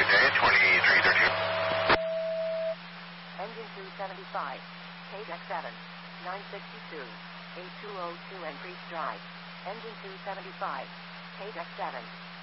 good day, 2313. Engine 275, KDEC 7, 962, 8202 Increase Drive. Engine 275, KDEC 7.